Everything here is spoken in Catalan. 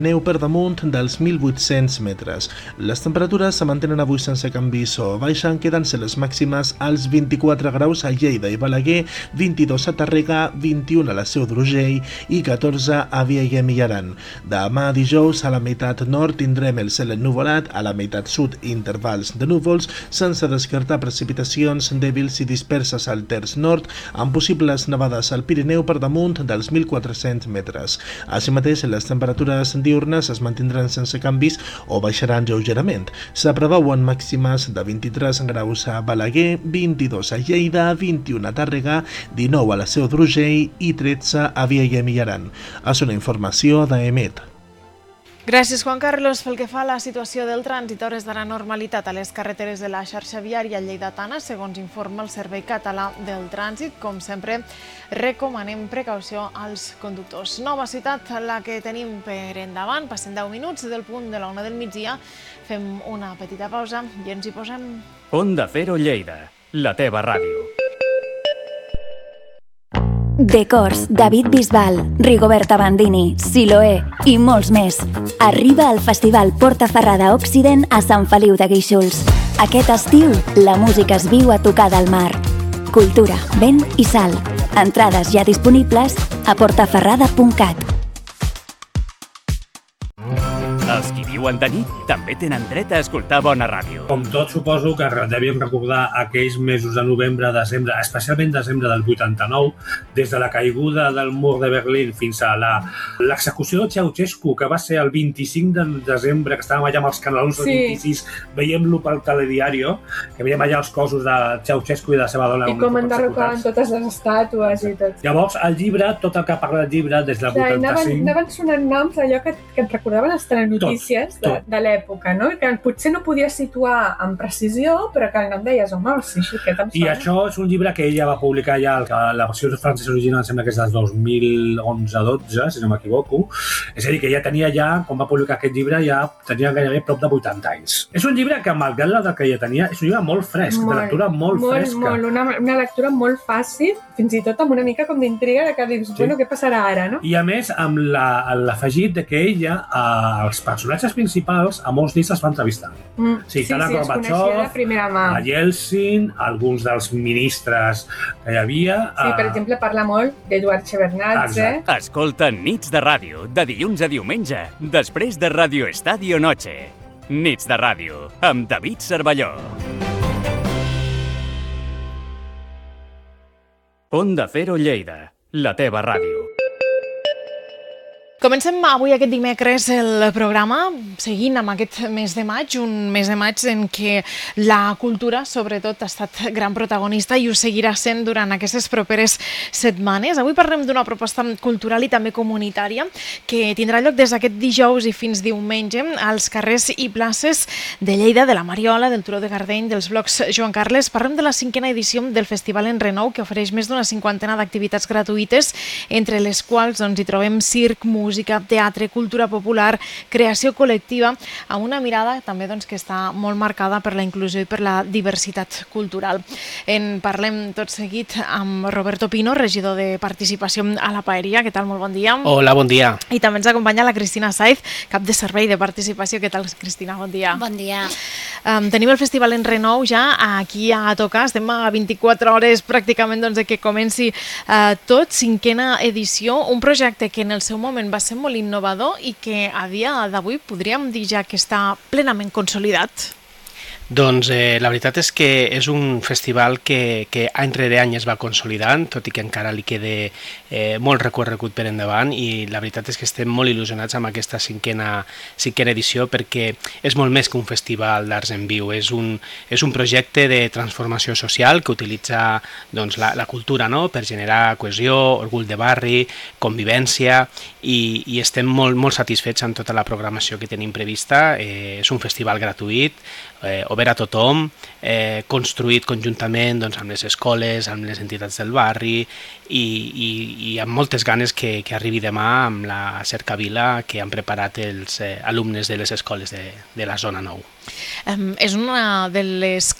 neu per damunt dels 1.800 metres. Les temperatures se mantenen avui sense canvis o baixen, quedant-se les màximes als 24 graus a Lleida i Balaguer, 22 a Tàrrega, 21 a la Seu d'Urgell i 14 a Vielha i Aran. Demà dijous a la meitat nord tindrem el cel ennuvolat, a la meitat sud intervals de núvols, sense descartar precipitacions dèbils i disperses al terç nord, amb possibles nevades al Pirineu per damunt dels 1.400 metres. Així mateix, les temperatures diurnes es mantindran sense canvis o baixaran lleugerament. Se preveuen màximes de 23 graus a Balaguer, 22 a Lleida, 21 a Tàrrega, 19 a la Seu d'Urgell i 13 a Vielha i Aran. És una informació d'EMET. Gràcies, Juan Carlos. Pel que fa a la situació del trànsit, hores d'ara normalitat a les carreteres de la xarxa viària lleidatana, segons informa el Servei Català del Trànsit. Com sempre, recomanem precaució als conductors. Nova ciutat, la que tenim per endavant. Passen 10 minuts del punt de la 1 del migdia. Fem una petita pausa i ens hi posem. Onda Cero Lleida, la teva ràdio. Decors, David Bisbal, Rigoberta Bandini, Siloé i molts més. Arriba al Festival Portaferrada Occident a Sant Feliu de Guíxols. Aquest estiu, la música es viu a tocar del mar. Cultura, vent i sal. Entrades ja disponibles a portaferrada.cat. Els qui viuen de nit també tenen dret a escoltar bona ràdio. Com tot, suposo que devíem recordar aquells mesos de novembre, desembre, especialment desembre del 89, des de la caiguda del mur de Berlín fins a l'execució de Ceausescu, que va ser el 25 de desembre, que estàvem allà amb els canalons del 26, veiem-lo pel telediari, que veiem allà els cossos de Ceausescu i de la seva dona. I com enderrocaven totes les estàtues i tot. Llavors, el llibre, tot el que parla del llibre, des del 85... Anaven sonant noms allò que et recordaven les telenotícies de l'època, no? Que potser no podies situar amb precisió, però que no em deies, home, sí, que em sona. I això és un llibre que ella va publicar ja, la versió francesa original sembla que és del 2011-12, si no m'equivoco. És a dir, que ja tenia quan va publicar aquest llibre, ja tenia gairebé prop de 80 anys. És un llibre que, malgrat l'edat que ja tenia, és un llibre molt fresc, de lectura molt fresca. Una lectura molt fàcil, fins i tot amb una mica com d'intriga, que dius, bueno, què passarà ara, no? I a més, amb l'afegit de que ella, els personatges principals, a molts d'ells es va entrevistar. Sí, es coneixia de primera mà. A Yeltsin, alguns dels ministres que hi havia... Sí, per exemple, parla molt d'Eduard Shevardnadze. Escolta Nits de Ràdio, de dilluns a diumenge, després de Radio Estadio Noche. Nits de Ràdio, amb David Cervelló. Onda Cero Lleida, la teva ràdio. Comencem avui aquest dimecres el programa seguint amb aquest mes de maig, un mes de maig en què la cultura sobretot ha estat gran protagonista i ho seguirà sent durant aquestes properes setmanes. Avui parlem d'una proposta cultural i també comunitària que tindrà lloc des d'aquest dijous i fins diumenge als carrers i places de Lleida, de la Mariola, del Turó de Gardeny, dels blocs Joan Carles. Parlem de la 5a edició del Festival en Renou, que ofereix més d'una 50 d'activitats gratuïtes, entre les quals hi trobem circ, música, teatre, cultura popular, creació col·lectiva, amb una mirada també que està molt marcada per la inclusió i per la diversitat cultural. En parlem tot seguit amb Roberto Pino, regidor de Participació a la Paeria. Què tal? Molt bon dia. Hola, bon dia. I també ens acompanya la Cristina Saiz, cap de Servei de Participació. Què tal, Cristina? Bon dia. Bon dia. Tenim el Festival en Renou ja aquí a tocar. Estem a 24 hores pràcticament de que comenci tot. 5a edició, un projecte que en el seu moment va ser molt innovador i que a dia d'avui podríem dir ja que està plenament consolidat. Doncs la veritat és que és un festival que any rere any es va consolidant, tot i que encara li queda molt recorregut per endavant, i la veritat és que estem molt il·lusionats amb aquesta 5a edició, perquè és molt més que un festival d'arts en viu, és un projecte de transformació social que utilitza la cultura per generar cohesió, orgull de barri, convivència, i estem molt satisfets amb tota la programació que tenim prevista. És un festival gratuït, obert a tothom, construït conjuntament amb les escoles, amb les entitats del barri, i amb moltes ganes que arribi demà amb la cercavila que han preparat els alumnes de les escoles de la zona 9. És una de les